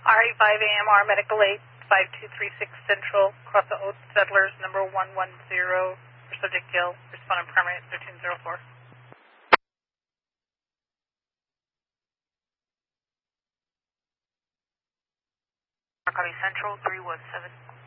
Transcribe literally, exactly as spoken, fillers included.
R E five A M R Medical eight, five two three six Central, across the Old Settlers, number one one zero, for subject Gill, respondent primary at thirteen oh four. Copy Central three one seven.